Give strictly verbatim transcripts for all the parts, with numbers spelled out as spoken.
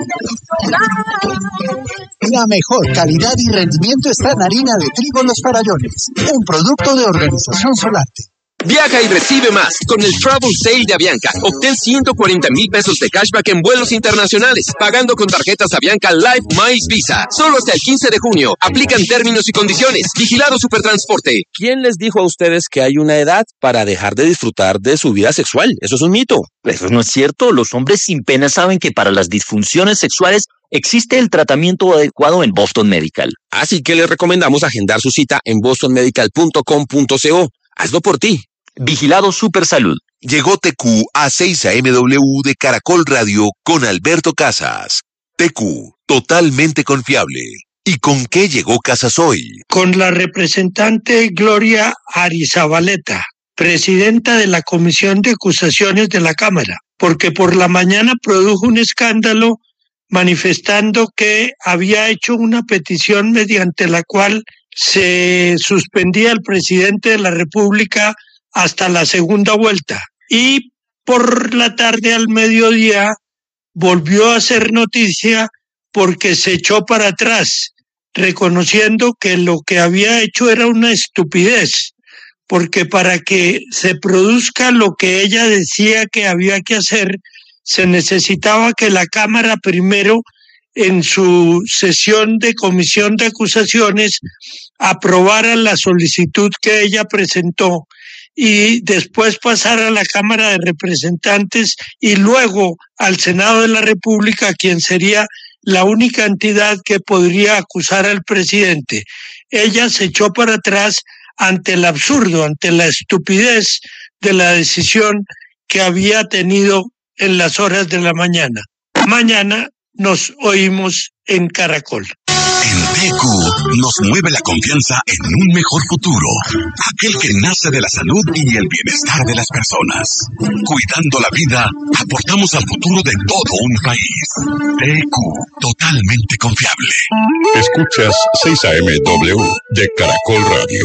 La mejor calidad y rendimiento está en harina de trigo Los Farallones, un producto de Organización Solarte. Viaja y recibe más con el Travel Sale de Avianca. Obtén ciento cuarenta mil pesos de cashback en vuelos internacionales, pagando con tarjetas Avianca Live Miles Visa. Solo hasta el quince de junio. Aplican términos y condiciones. Vigilado Supertransporte. ¿Quién les dijo a ustedes que hay una edad para dejar de disfrutar de su vida sexual? Eso es un mito. Eso no es cierto. Los hombres sin pena saben que para las disfunciones sexuales existe el tratamiento adecuado en Boston Medical. Así que les recomendamos agendar su cita en boston medical punto com punto co. Hazlo por ti. Vigilado Supersalud. Llegó T Q a seis A M W de Caracol Radio con Alberto Casas. T Q, totalmente confiable. ¿Y con qué llegó Casas hoy? Con la representante Gloria Arizabaleta, presidenta de la Comisión de Acusaciones de la Cámara, porque por la mañana produjo un escándalo manifestando que había hecho una petición mediante la cual se suspendía al presidente de la República hasta la segunda vuelta. Y por la tarde al mediodía volvió a hacer noticia porque se echó para atrás, reconociendo que lo que había hecho era una estupidez, porque para que se produzca lo que ella decía que había que hacer, se necesitaba que la Cámara primero, en su sesión de comisión de acusaciones, aprobara la solicitud que ella presentó y después pasar a la Cámara de Representantes y luego al Senado de la República, quien sería la única entidad que podría acusar al presidente. Ella se echó para atrás ante el absurdo, ante la estupidez de la decisión que había tenido en las horas de la mañana. Mañana nos oímos en Caracol. En T Q nos mueve la confianza en un mejor futuro, aquel que nace de la salud y el bienestar de las personas. Cuidando la vida, aportamos al futuro de todo un país. T Q, totalmente confiable. Escuchas seis A M W de Caracol Radio.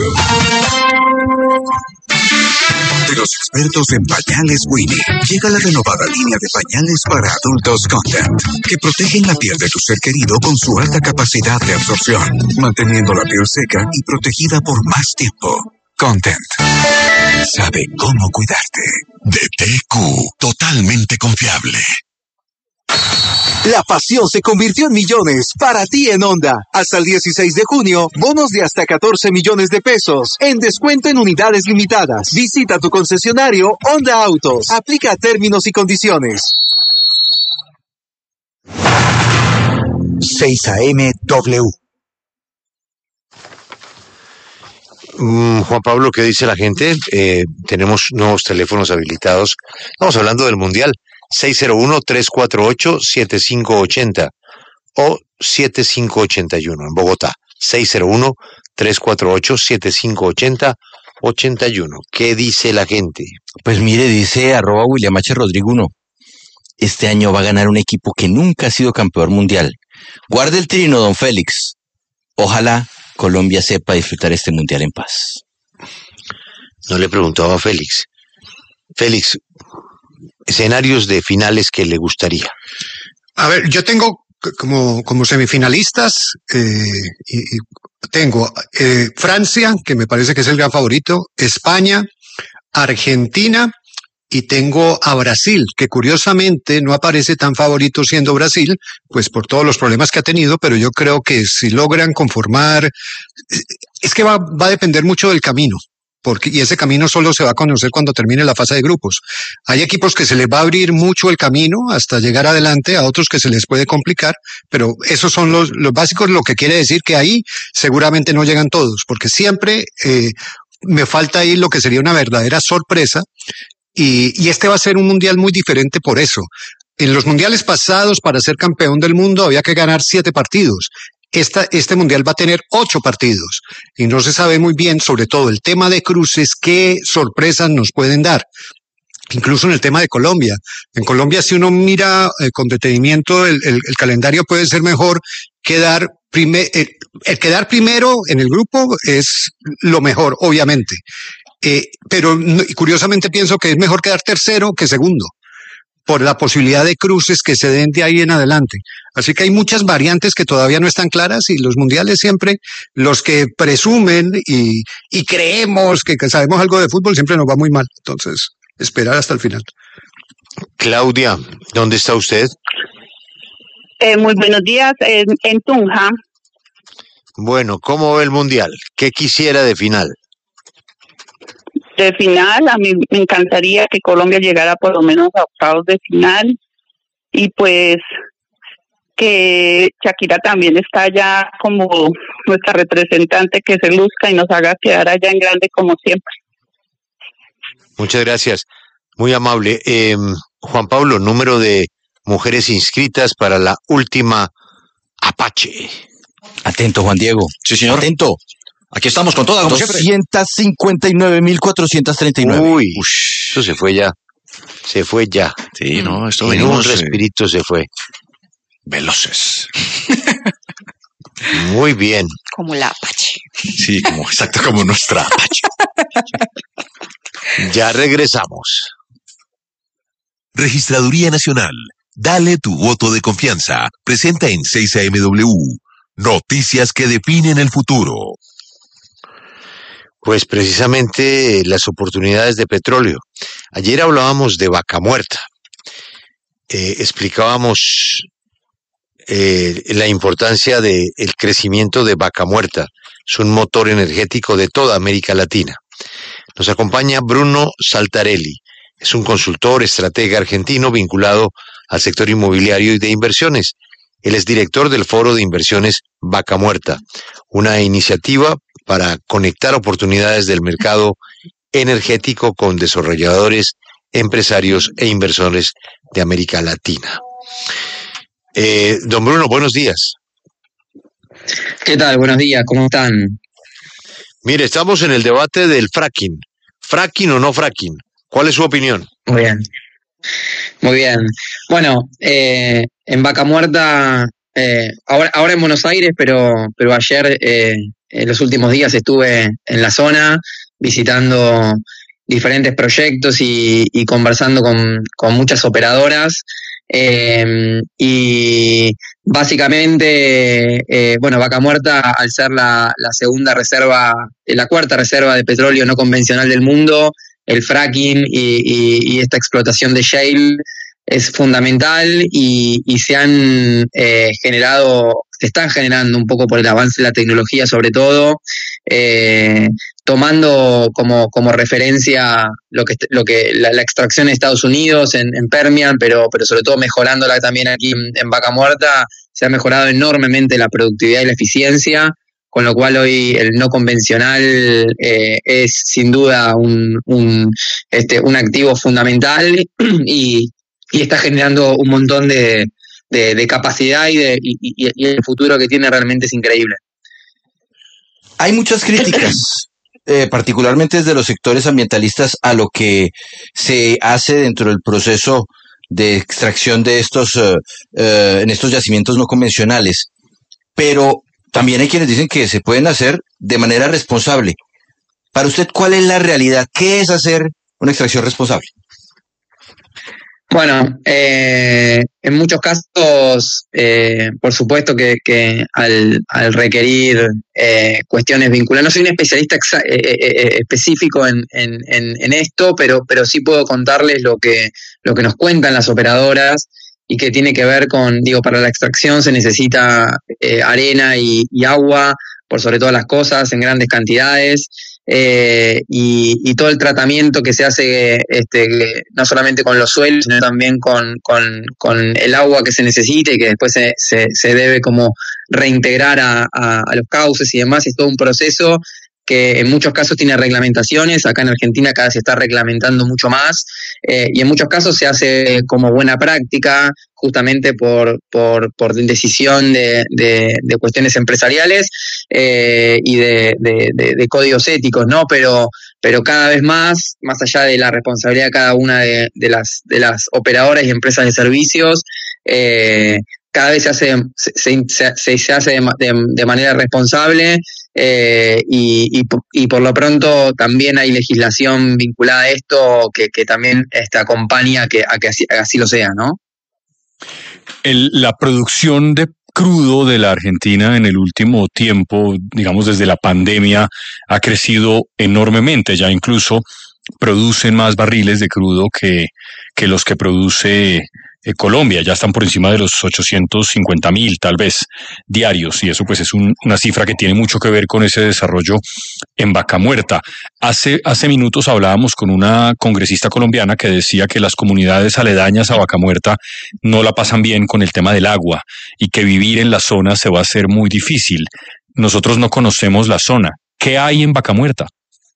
De los expertos en pañales Winnie, llega la renovada línea de pañales para adultos Content, que protegen la piel de tu ser querido con su alta capacidad de absorción, manteniendo la piel seca y protegida por más tiempo. Content sabe cómo cuidarte. De T Q, totalmente confiable. La pasión se convirtió en millones para ti en Honda. Hasta el dieciséis de junio, bonos de hasta catorce millones de pesos en descuento en unidades limitadas. Visita tu concesionario Honda Autos. Aplica términos y condiciones. seis A M W. Mm, Juan Pablo, ¿qué dice la gente? Eh, tenemos nuevos teléfonos habilitados. Estamos hablando del Mundial. seis cero uno, tres cuatro ocho, siete cinco ocho cero o siete cinco ocho uno en Bogotá. seis cero uno, tres cuatro ocho, siete cinco ocho cero, ocho uno. ¿Qué dice la gente? Pues mire, dice arroba William H. Rodrigo uno. Este año va a ganar un equipo que nunca ha sido campeón mundial. Guarde el trino, don Félix. Ojalá Colombia sepa disfrutar este mundial en paz. No le preguntaba a Félix. Félix, escenarios de finales que le gustaría. A ver, yo tengo como, como semifinalistas, eh, y, y tengo eh, Francia, que me parece que es el gran favorito, España, Argentina, y tengo a Brasil, que curiosamente no aparece tan favorito siendo Brasil, pues por todos los problemas que ha tenido, pero yo creo que si logran conformar, es que va, va a depender mucho del camino. Porque, y ese camino solo se va a conocer cuando termine la fase de grupos. Hay equipos que se les va a abrir mucho el camino hasta llegar adelante, a otros que se les puede complicar, pero esos son los, los básicos, lo que quiere decir que ahí seguramente no llegan todos, porque siempre eh, me falta ahí lo que sería una verdadera sorpresa, y, y este va a ser un mundial muy diferente por eso. En los mundiales pasados, para ser campeón del mundo, había que ganar siete partidos. Esta, este mundial va a tener ocho partidos y no se sabe muy bien, sobre todo el tema de cruces, qué sorpresas nos pueden dar. Incluso en el tema de Colombia. En Colombia, si uno mira eh, con detenimiento, el, el, el calendario puede ser mejor. Quedar primer, el, el quedar primero en el grupo es lo mejor, obviamente. Eh, pero curiosamente pienso que es mejor quedar tercero que segundo. por la posibilidad de cruces que se den de ahí en adelante. Así que hay muchas variantes que todavía no están claras y los mundiales siempre, los que presumen y, y creemos que, que sabemos algo de fútbol, siempre nos va muy mal. Entonces, esperar hasta el final. Claudia, ¿dónde está usted? Eh, muy buenos días, en, en Tunja. Bueno, ¿cómo ve el mundial? ¿Qué quisiera de final? De final, a mí me encantaría que Colombia llegara por lo menos a octavos de final y pues que Shakira también está ya como nuestra representante, que se luzca y nos haga quedar allá en grande como siempre. Muchas gracias, muy amable. Eh, Juan Pablo, número de mujeres inscritas para la última Apache. Atento, Juan Diego. Sí, señor. Atento. Aquí estamos con todas, como siempre. doscientos cincuenta y nueve mil cuatrocientos treinta y nueve. Uy, Ush. Eso se fue ya. Se fue ya. Sí, no, esto en venimos... un respirito eh, se fue. Veloces. Muy bien. Como la Apache. Sí, como, exacto, como nuestra Apache. Ya regresamos. Registraduría Nacional. Dale tu voto de confianza. Presenta en seis A M W. Noticias que definen el futuro. Pues precisamente las oportunidades de petróleo. Ayer hablábamos de Vaca Muerta. Eh, explicábamos eh, la importancia del crecimiento de Vaca Muerta. Es un motor energético de toda América Latina. Nos acompaña Bruno Saltarelli. Es un consultor, estratega argentino vinculado al sector inmobiliario y de inversiones. Él es director del Foro de Inversiones Vaca Muerta, una iniciativa para conectar oportunidades del mercado energético con desarrolladores, empresarios e inversores de América Latina. Eh, don Bruno, buenos días. ¿Qué tal? Buenos días, ¿cómo están? Mire, estamos en el debate del fracking. ¿Fracking o no fracking? ¿Cuál es su opinión? Muy bien. Muy bien. Bueno, eh, en Vaca Muerta, eh, ahora, ahora en Buenos Aires, pero, pero ayer, eh, en los últimos días estuve en la zona visitando diferentes proyectos y, y conversando con, con muchas operadoras. Eh, y básicamente, eh, bueno, Vaca Muerta, al ser la, la segunda reserva, la cuarta reserva de petróleo no convencional del mundo, el fracking y, y, y esta explotación de shale es fundamental y, y se han eh, generado, se están generando un poco por el avance de la tecnología sobre todo, eh, tomando como, como referencia lo que, lo que la, la extracción en Estados Unidos, en, en Permian, pero, pero sobre todo mejorándola también aquí en, en Vaca Muerta. Se ha mejorado enormemente la productividad y la eficiencia, con lo cual hoy el no convencional eh, es sin duda un, un, este, un activo fundamental y, y está generando un montón de, de, de capacidad y, de, y, y, y el futuro que tiene realmente es increíble. Hay muchas críticas, eh, particularmente desde los sectores ambientalistas, a lo que se hace dentro del proceso de extracción de estos, uh, uh, en estos yacimientos no convencionales. Pero también hay quienes dicen que se pueden hacer de manera responsable. Para usted, ¿cuál es la realidad? ¿Qué es hacer una extracción responsable? Bueno, eh, en muchos casos, eh, por supuesto que, que al, al requerir eh, cuestiones vinculadas, no soy un especialista exa- eh, eh, específico en, en, en esto, pero, pero sí puedo contarles lo que, lo que nos cuentan las operadoras y que tiene que ver con, digo, para la extracción se necesita eh, arena y, y agua, por sobre todas las cosas, en grandes cantidades. Eh, y, y todo el tratamiento que se hace este, no solamente con los suelos, sino también con, con, con el agua que se necesita y que después se, se, se debe como reintegrar a, a, a los cauces y demás. Es todo un proceso que en muchos casos tiene reglamentaciones. Acá en Argentina cada vez se está reglamentando mucho más, eh, y en muchos casos se hace como buena práctica, justamente por, por, por decisión de, de, de cuestiones empresariales eh, y de, de, de, de códigos éticos, ¿no? Pero, pero cada vez más, más allá de la responsabilidad de cada una de, de, las, de las operadoras y empresas de servicios, eh, cada vez se hace, se, se, se, se hace de, de, de manera responsable. eh, y, y, y por lo pronto también hay legislación vinculada a esto que, que también este, acompaña a que, a que así, así lo sea, ¿no? El, la producción de crudo de la Argentina en el último tiempo, digamos desde la pandemia, ha crecido enormemente. Ya incluso producen más barriles de crudo que, que los que produce eh, Colombia. Ya están por encima de los ochocientos cincuenta mil tal vez diarios, y eso pues es un, una cifra que tiene mucho que ver con ese desarrollo en Vaca Muerta. Hace, hace minutos hablábamos con una congresista colombiana que decía que las comunidades aledañas a Vaca Muerta no la pasan bien con el tema del agua y que vivir en la zona se va a hacer muy difícil. Nosotros no conocemos la zona. ¿Qué hay en Vaca Muerta?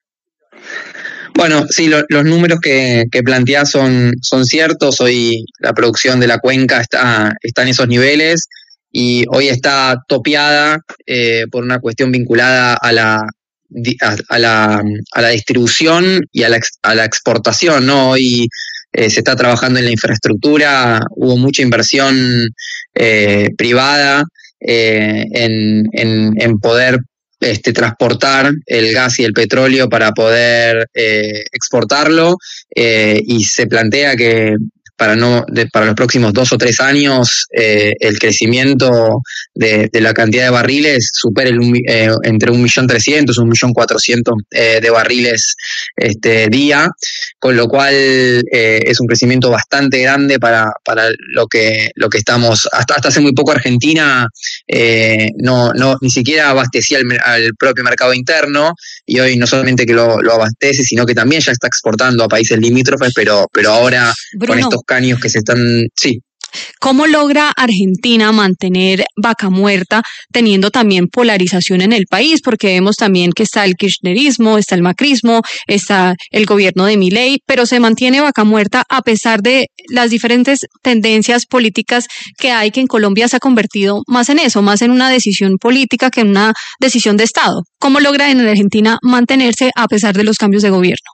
Bueno, sí, lo, los números que, que planteás son, son ciertos. Hoy la producción de la cuenca está, está en esos niveles y hoy está topeada eh, por una cuestión vinculada a la, a, a la, a la distribución y a la, a la exportación, ¿no? Hoy eh, se está trabajando en la infraestructura, hubo mucha inversión eh, privada eh, en, en, en poder Este, transportar el gas y el petróleo para poder eh, exportarlo eh, y se plantea que para no de, para los próximos dos o tres años eh, el crecimiento de, de la cantidad de barriles supere el, eh, entre un millón trescientos un millón cuatrocientos eh, de barriles este día, con lo cual eh, es un crecimiento bastante grande para para lo que lo que estamos hasta hasta hace muy poco Argentina eh, no no ni siquiera abastecía al, al propio mercado interno, y hoy no solamente que lo, lo abastece, sino que también ya está exportando a países limítrofes, pero pero ahora Bruno, con estos caños que se están... Sí. ¿Cómo logra Argentina mantener Vaca Muerta teniendo también polarización en el país? Porque vemos también que está el kirchnerismo, está el macrismo, está el gobierno de Milei, pero se mantiene Vaca Muerta a pesar de las diferentes tendencias políticas que hay, que en Colombia se ha convertido más en eso, más en una decisión política que en una decisión de Estado. ¿Cómo logra en Argentina mantenerse a pesar de los cambios de gobierno?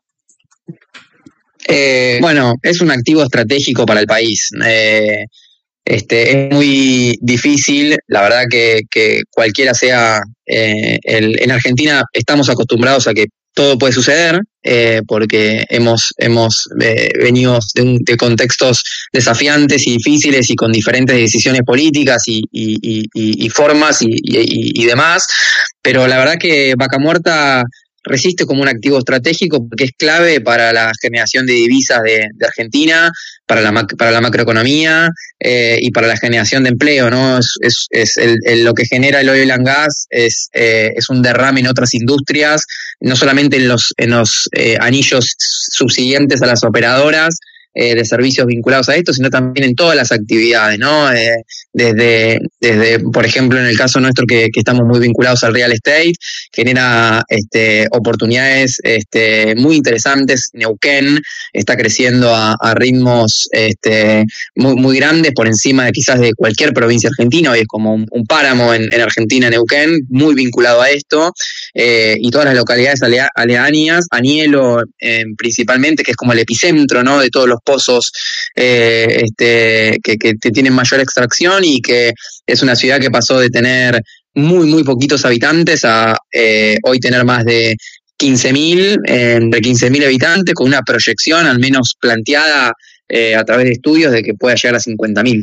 Eh, bueno, es un activo estratégico para el país. Eh, este, es muy difícil, la verdad que, que cualquiera sea... Eh, el, en Argentina estamos acostumbrados a que todo puede suceder, eh, porque hemos, hemos eh, venido de, un, de contextos desafiantes y difíciles y con diferentes decisiones políticas y, y, y, y formas y, y, y demás, pero la verdad que Vaca Muerta resiste como un activo estratégico porque es clave para la generación de divisas de, de Argentina, para la, para la macroeconomía eh, y para la generación de empleo, ¿no? Es, es, es el, el, lo que genera el oil and gas es, eh, es un derrame en otras industrias, no solamente en los, en los eh, anillos subsiguientes a las operadoras eh, de servicios vinculados a esto, sino también en todas las actividades, ¿no? Eh, desde, desde, por ejemplo, en el caso nuestro que, que estamos muy vinculados al real estate, genera este, oportunidades este, muy interesantes. Neuquén está creciendo a, a ritmos este, muy, muy grandes, por encima de quizás de cualquier provincia argentina. Hoy es como un, un páramo en, en Argentina, Neuquén, muy vinculado a esto, eh, y todas las localidades alea, aledañas, Anielo eh, principalmente, que es como el epicentro, ¿no?, de todos los pozos eh, este, que, que tienen mayor extracción, y que es una ciudad que pasó de tener muy, muy poquitos habitantes a eh, hoy tener más de quince mil, eh, entre quince mil habitantes, con una proyección al menos planteada eh, a través de estudios de que pueda llegar a cincuenta mil.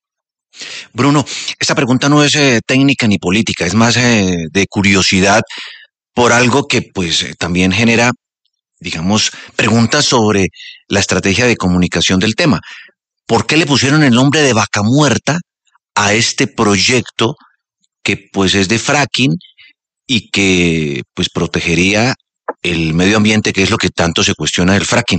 Bruno, esta pregunta no es eh, técnica ni política, es más eh, de curiosidad por algo que pues eh, también genera, digamos, preguntas sobre la estrategia de comunicación del tema. ¿Por qué le pusieron el nombre de Vaca Muerta a este proyecto que pues es de fracking y que pues protegería el medio ambiente, que es lo que tanto se cuestiona del fracking?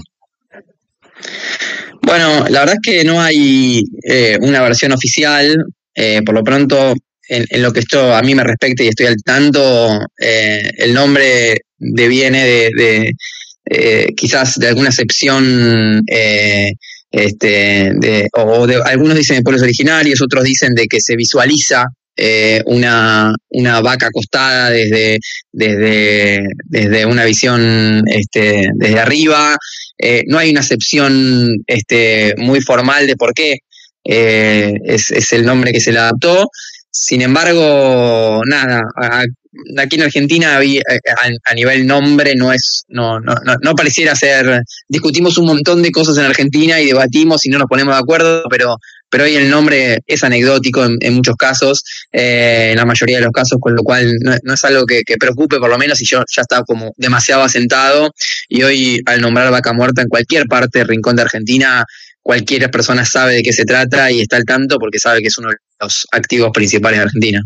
Bueno, la verdad es que no hay eh, una versión oficial. Eh, por lo pronto, en, en lo que esto a mí me respecta y estoy al tanto, eh, el nombre deviene de, de eh, quizás de alguna acepción, eh, este, de, o de, algunos dicen de pueblos originarios, otros dicen de que se visualiza eh, una, una vaca acostada desde, desde, desde una visión este, desde arriba. Eh, no hay una acepción este, muy formal de por qué eh, es, es el nombre que se le adaptó. sin embargo, nada, a, aquí en Argentina a, a nivel nombre no es, no, no, no, no pareciera ser, discutimos un montón de cosas en Argentina y debatimos y no nos ponemos de acuerdo, pero, pero hoy el nombre es anecdótico en, en muchos casos, eh, en la mayoría de los casos, con lo cual no, no es algo que, que preocupe, por lo menos, y yo ya estaba como demasiado asentado, y hoy al nombrar Vaca Muerta en cualquier parte del rincón de Argentina, cualquier persona sabe de qué se trata y está al tanto porque sabe que es uno de los activos principales de Argentina.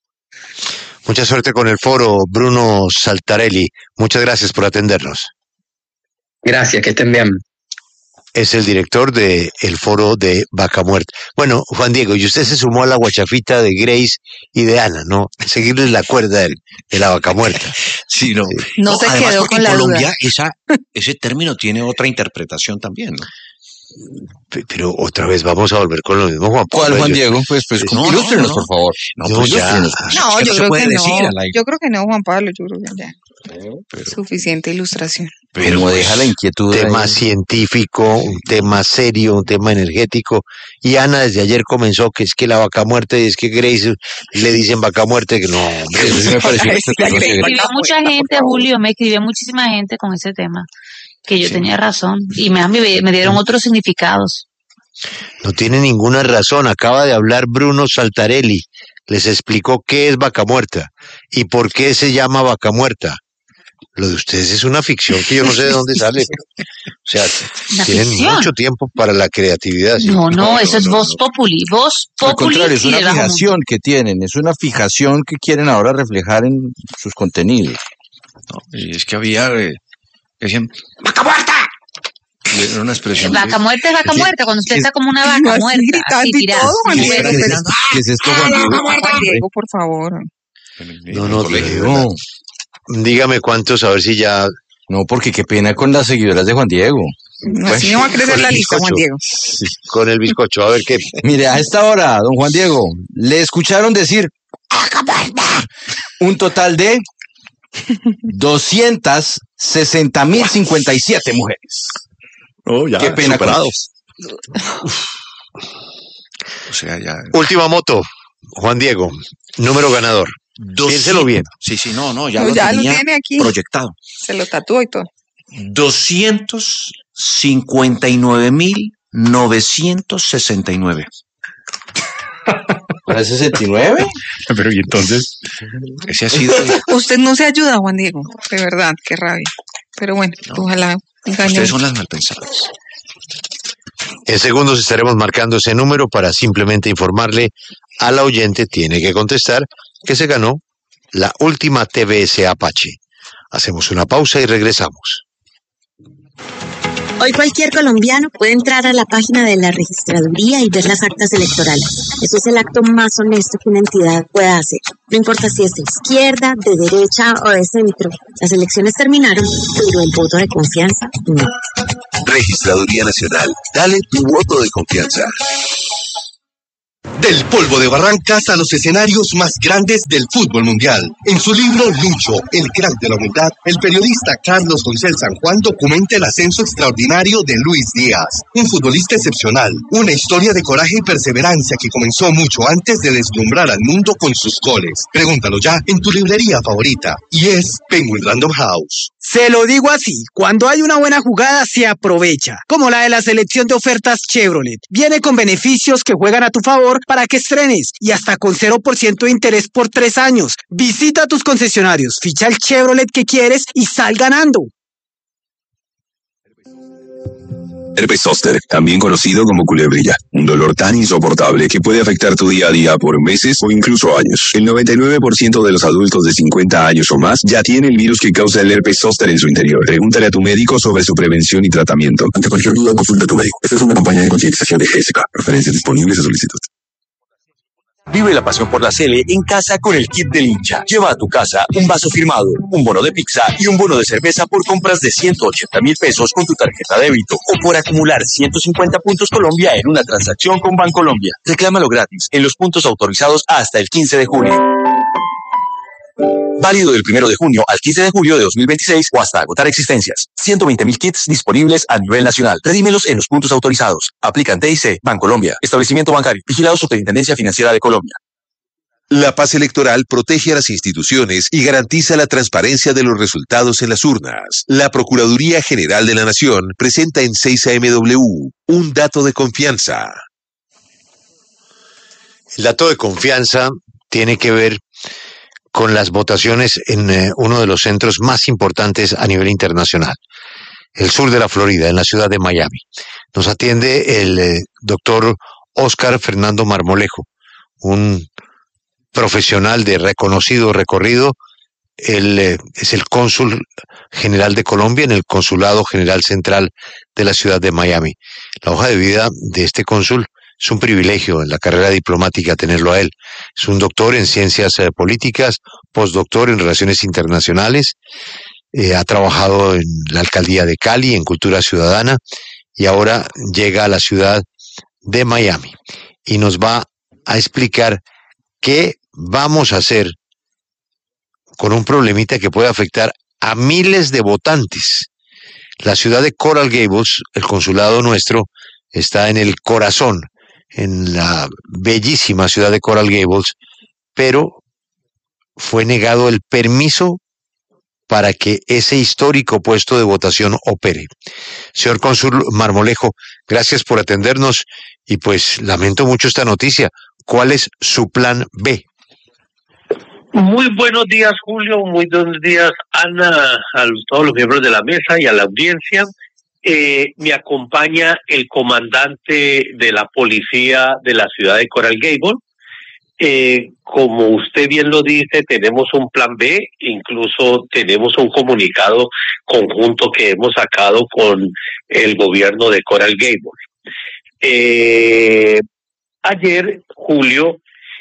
Mucha suerte con el foro, Bruno Saltarelli. Muchas gracias por atendernos. Gracias, que estén bien. Es el director del foro de Vaca Muerta. Bueno, Juan Diego, y usted se sumó a la guachafita de Grace y de Ana, ¿no? Seguirles la cuerda de, de la Vaca Muerta. Sí, no. No, no se además, quedó con la Colombia duda. Esa, ese término tiene otra interpretación también, ¿no? Pero otra vez vamos a volver con lo mismo, Juan Pablo. ¿Cuál, Juan Diego? Pues, pues, no, ilústrenos, no, no. por favor. No, No, pues ya. ilústrenos. No, Es que yo no se creo puede que decir no. al aire. Yo creo que no, Juan Pablo, yo creo que ya. Pero, Suficiente ilustración. Pero como deja la inquietud. Tema ahí. científico, un tema serio, un tema energético. Y Ana desde ayer comenzó que es que la Vaca Muerta y es que Grace le dicen Vaca Muerta, que no, hombre. Eso sí me pareció espectacular. Grace. Me escribió mucha gente, Julio, me escribió muchísima gente con ese tema, que yo tenía razón, y me, me dieron otros significados. No tiene ninguna razón. Acaba de hablar Bruno Saltarelli. Les explicó qué es Vaca Muerta y por qué se llama Vaca Muerta. Lo de ustedes es una ficción que yo no sé de dónde sale. O sea, ¿Una tienen ficción? mucho tiempo para la creatividad. ¿sí? No, no, eso es voz populi, voz Al populi. contrario, es y una de bajo mundo. fijación que tienen, es una fijación que quieren ahora reflejar en sus contenidos. no, y es que había, eh, decían, ¡Vaca Muerta! Era una expresión. Vaca muerta es vaca ¿Qué- muerta, cuando usted qué- está como una vaca Así muerta, gritando así y tirada. todo, Juan Sí, Diego, bueno, pero- ¿Qué es esto, Juan Diego? Juan Diego, por favor. No, no, de No, verdad. Dígame cuántos, a ver si ya. no, porque qué pena con las seguidoras de Juan Diego. Así no va a crecer con la el lista, Juan bizcocho. Diego. Con el bizcocho, a ver qué. Mire, a esta hora, don Juan Diego, le escucharon decir un total de doscientas sesenta mil cincuenta y siete mujeres. Oh, ya, Qué pena con superados. O sea, ya. Última moto, Juan Diego, número ganador. Piénselo bien. Sí, sí, no, no, ya, No, lo, ya lo tenía tiene aquí. proyectado. Se lo tatuó y todo. doscientos cincuenta y nueve mil novecientos sesenta y nueve. ¿Para sesenta y nueve? Pero y entonces, Ese ha sido. Usted no se ayuda, Juan Diego. De verdad, qué rabia. Pero bueno, ojalá engañe. Ustedes son las malpensadas. En segundos estaremos marcando ese número para simplemente informarle al oyente, tiene que contestar, que se ganó la última T V S Apache. Hacemos una pausa y regresamos. Hoy cualquier colombiano puede entrar a la página de la registraduría y ver las actas electorales. Eso es el acto más honesto que una entidad pueda hacer. No importa si es de izquierda, de derecha o de centro. Las elecciones terminaron, pero el voto de confianza no. Registraduría Nacional. Dale tu voto de confianza. Del polvo de Barrancas a los escenarios más grandes del fútbol mundial. En su libro Lucho, el crack de la humildad, el periodista Carlos González San Juan documenta el ascenso extraordinario de Luis Díaz, un futbolista excepcional, una historia de coraje y perseverancia que comenzó mucho antes de deslumbrar al mundo con sus goles. Pregúntalo ya en tu librería favorita, y es Penguin Random House. Se lo digo así, cuando hay una buena jugada se aprovecha, como la de la selección de ofertas Chevrolet. Viene con beneficios que juegan a tu favor para que estrenes y hasta con cero por ciento de interés por tres años. Visita tus concesionarios, ficha el Chevrolet que quieres y sal ganando. Herpes zóster, también conocido como culebrilla, un dolor tan insoportable que puede afectar tu día a día por meses o incluso años. El noventa y nueve por ciento de los adultos de cincuenta años o más ya tiene el virus que causa el herpes zóster en su interior. Pregúntale a tu médico sobre su prevención y tratamiento. Ante cualquier duda, consulta a tu médico. Esta es una campaña de concientización de G S K. Referencias disponibles a solicitud. Vive la pasión por la Sele en casa con el kit del hincha. Lleva a tu casa un vaso firmado, un bono de pizza y un bono de cerveza por compras de ciento ochenta mil pesos con tu tarjeta débito o por acumular ciento cincuenta puntos Colombia en una transacción con Bancolombia. Reclámalo gratis en los puntos autorizados hasta el quince de junio. Válido del primero de junio al quince de julio de dos mil veintiséis o hasta agotar existencias. ciento veinte mil kits disponibles a nivel nacional. Redímelos en los puntos autorizados. Aplican T I C, Bancolombia, establecimiento bancario, vigilado Superintendencia Financiera de Colombia. La paz electoral protege a las instituciones y garantiza la transparencia de los resultados en las urnas. La Procuraduría General de la Nación presenta en seis A M W un dato de confianza. El dato de confianza tiene que ver con las votaciones en eh, uno de los centros más importantes a nivel internacional, el sur de la Florida, en la ciudad de Miami. Nos atiende el eh, doctor Óscar Fernando Marmolejo, un profesional de reconocido recorrido. Él eh, es el cónsul general de Colombia en el Consulado General Central de la ciudad de Miami. La hoja de vida de este cónsul es un privilegio en la carrera diplomática tenerlo a él. Es un doctor en ciencias eh, políticas, postdoctor en relaciones internacionales, eh, ha trabajado en la alcaldía de Cali, en cultura ciudadana, y ahora llega a la ciudad de Miami y nos va a explicar qué vamos a hacer con un problemita que puede afectar a miles de votantes. La ciudad de Coral Gables, el consulado nuestro, está en el corazón, en la bellísima ciudad de Coral Gables, pero fue negado el permiso para que ese histórico puesto de votación opere. Señor cónsul Marmolejo, gracias por atendernos y pues lamento mucho esta noticia. ¿Cuál es su plan B? Muy buenos días, Julio. Muy buenos días, Ana, a todos los miembros de la mesa y a la audiencia. Eh, me acompaña el comandante de la policía de la ciudad de Coral Gables. Eh, como usted bien lo dice, tenemos un plan B, incluso tenemos un comunicado conjunto que hemos sacado con el gobierno de Coral Gables. Eh, ayer, Julio,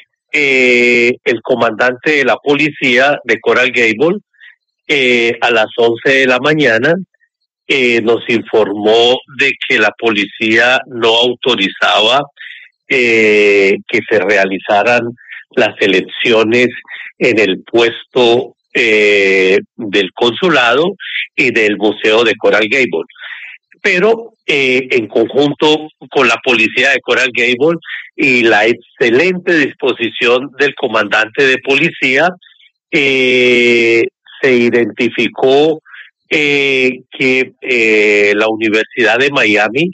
eh, el comandante de la policía de Coral Gables, eh, a las once de la mañana, eh, nos informó de que la policía no autorizaba Eh, que se realizaran las elecciones en el puesto eh, del consulado y del museo de Coral Gables. Pero eh, en conjunto con la policía de Coral Gables y la excelente disposición del comandante de policía, eh, se identificó eh, que eh, la Universidad de Miami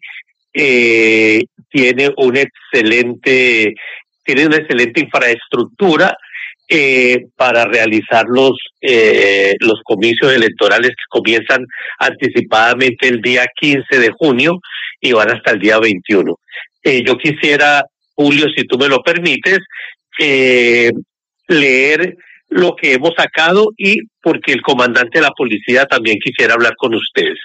eh, tiene una excelente, tiene una excelente infraestructura eh, para realizar los eh, los comicios electorales que comienzan anticipadamente el día quince de junio y van hasta el día veintiuno. Eh, yo quisiera, Julio, si tú me lo permites, eh, leer lo que hemos sacado y porque el comandante de la policía también quisiera hablar con ustedes.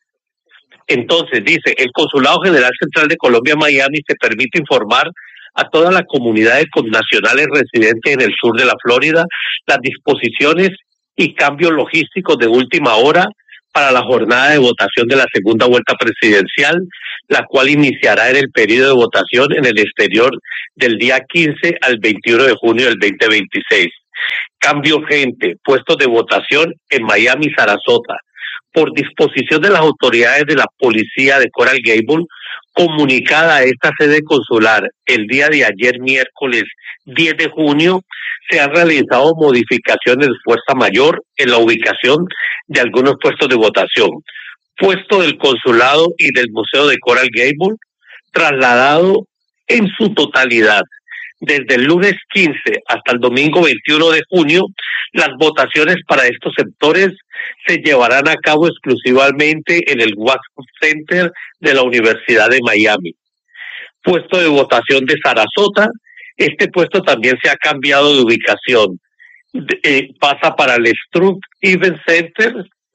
Entonces, dice, el Consulado General Central de Colombia en Miami se permite informar a toda la comunidad de connacionales residentes en el sur de la Florida las disposiciones y cambios logísticos de última hora para la jornada de votación de la segunda vuelta presidencial, la cual iniciará en el periodo de votación en el exterior del día quince al veintiuno de junio del veinte veintiséis. Cambio urgente, puestos de votación en Miami y Sarasota. Por disposición de las autoridades de la policía de Coral Gables, comunicada a esta sede consular el día de ayer, miércoles diez de junio, se han realizado modificaciones de fuerza mayor en la ubicación de algunos puestos de votación. Puesto del consulado y del museo de Coral Gables, trasladado en su totalidad. Desde el lunes quince hasta el domingo veintiuno de junio, las votaciones para estos sectores se llevarán a cabo exclusivamente en el Watson Center de la Universidad de Miami. Puesto de votación de Sarasota, este puesto también se ha cambiado de ubicación. De, eh, pasa para el Struck Event Center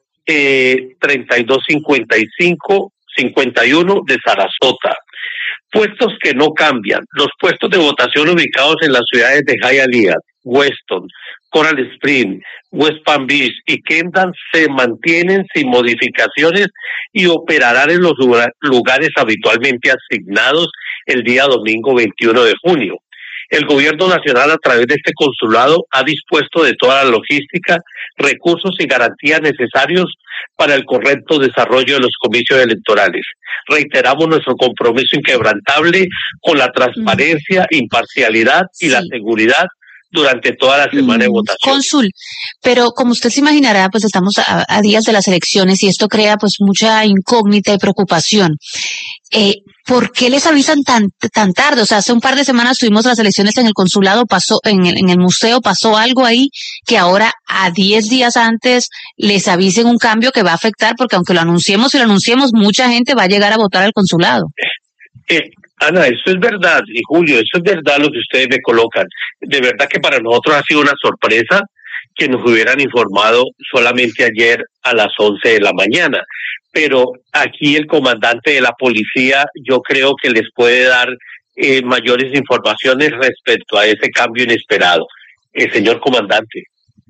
eh, treinta y dos cincuenta y cinco cincuenta y uno de Sarasota. Puestos que no cambian. Los puestos de votación ubicados en las ciudades de Hialeah, Weston, Coral Springs, West Palm Beach y Kendall se mantienen sin modificaciones y operarán en los lugares habitualmente asignados el día domingo veintiuno de junio. El gobierno nacional, a través de este consulado, ha dispuesto de toda la logística, recursos y garantías necesarios para el correcto desarrollo de los comicios electorales. Reiteramos nuestro compromiso inquebrantable con la transparencia, imparcialidad y la seguridad durante toda la semana de votación. Cónsul, pero como usted se imaginará, pues estamos a, a días de las elecciones y esto crea pues mucha incógnita y preocupación. Eh, ¿Por qué les avisan tan tan tarde? O sea, hace un par de semanas tuvimos las elecciones en el consulado, pasó en el, en el museo, pasó algo ahí que ahora a diez días antes les avisen un cambio que va a afectar, porque aunque lo anunciemos y lo anunciemos, mucha gente va a llegar a votar al consulado. Eh, Ana, eso es verdad, y Julio, eso es verdad lo que ustedes me colocan. De verdad que para nosotros ha sido una sorpresa que nos hubieran informado solamente ayer a las once de la mañana. Pero aquí el comandante de la policía yo creo que les puede dar eh, mayores informaciones respecto a ese cambio inesperado. El señor comandante.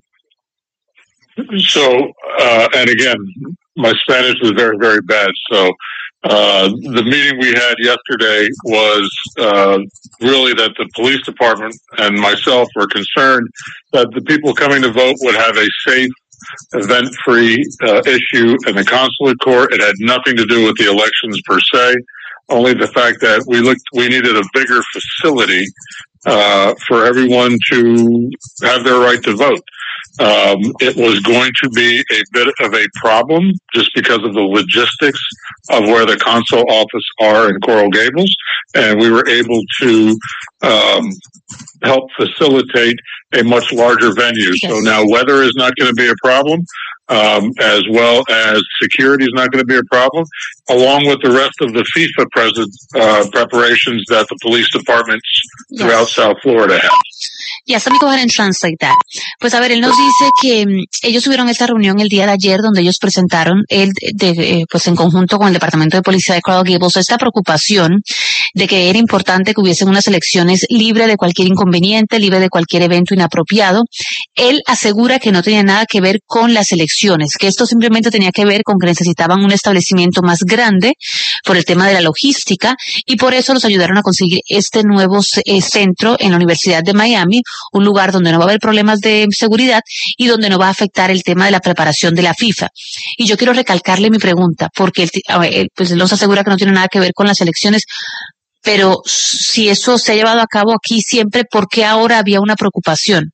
So, uh, and again, my Spanish is very, very bad, so Uh, the meeting we had yesterday was uh, really that the police department and myself were concerned that the people coming to vote would have a safe, event-free uh, issue in the consulate court. It had nothing to do with the elections per se, only the fact that we looked, we needed a bigger facility uh, for everyone to have their right to vote. Um, it was going to be a bit of a problem just because of the logistics of where the consul office are in Coral Gables, and we were able to um, help facilitate a much larger venue. Yes. So now weather is not going to be a problem, um, as well as security is not going to be a problem, along with the rest of the FIFA present, uh, preparations that the police departments yes. throughout South Florida have. Yes, let me go ahead and translate that. Pues a ver, él nos dice que um, ellos tuvieron esta reunión el día de ayer donde ellos presentaron, él, de, de, pues en conjunto con el Departamento de Policía de Coral Gables, esta preocupación de que era importante que hubiesen unas elecciones libre de cualquier inconveniente, libre de cualquier evento inapropiado. Él asegura que no tenía nada que ver con las elecciones, que esto simplemente tenía que ver con que necesitaban un establecimiento más grande por el tema de la logística y por eso los ayudaron a conseguir este nuevo eh, centro en la Universidad de Miami, un lugar donde no va a haber problemas de seguridad y donde no va a afectar el tema de la preparación de la FIFA. Y yo quiero recalcarle mi pregunta, porque él, él, pues él nos asegura que no tiene nada que ver con las elecciones, pero si eso se ha llevado a cabo aquí siempre, ¿por qué ahora había una preocupación?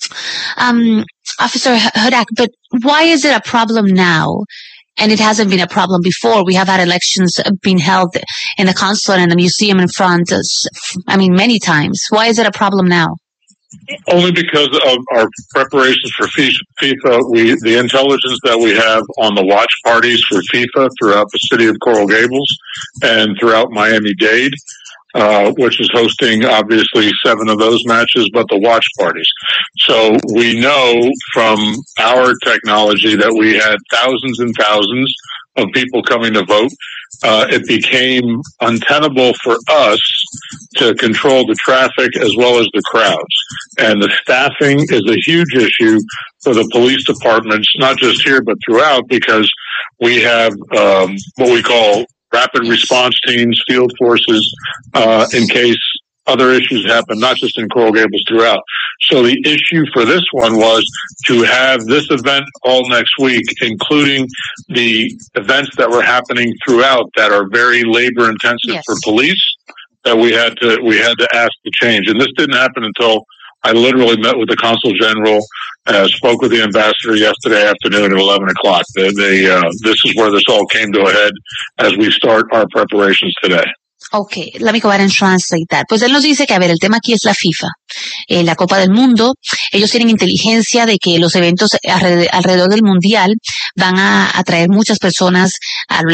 Um, Officer Hudak, but why is it a problem now? And it hasn't been a problem before. We have had elections being held in the consulate and the museum in front, I mean, many times. Why is it a problem now? Only because of our preparations for FIFA. We, the intelligence that we have on the watch parties for FIFA throughout the city of Coral Gables and throughout Miami-Dade, uh, which is hosting obviously seven of those matches, but the watch parties. So we know from our technology that we had thousands and thousands of people coming to vote. Uh, it became untenable for us to control the traffic as well as the crowds. And the staffing is a huge issue for the police departments, not just here, but throughout, because we have um, what we call rapid response teams, field forces, uh, in case other issues happen, not just in Coral Gables, throughout. So the issue for this one was to have this event all next week, including the events that were happening throughout that are very labor intensive yes. for police, that we had to, we had to ask to change. And this didn't happen until I literally met with the Consul General, uh, spoke with the ambassador yesterday afternoon at eleven o'clock. They, they, uh, this is where this all came to a head as we start our preparations today. Okay, let me go ahead and translate that. Pues él nos dice que, a ver, el tema aquí es la FIFA, eh, la Copa del Mundo. Ellos tienen inteligencia de que los eventos alrededor, alrededor del Mundial van a atraer muchas personas a lo